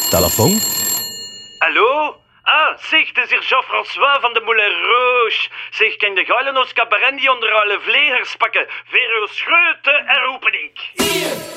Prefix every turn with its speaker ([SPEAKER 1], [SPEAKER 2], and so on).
[SPEAKER 1] Telefoon?
[SPEAKER 2] Hallo? Ah, zeg, het is hier Jean-François van de Moulin Rouge. Zeg, kan de geilen ons cabaret die onder alle vlegers pakken? Voor uw schreeuwte en roepen ik.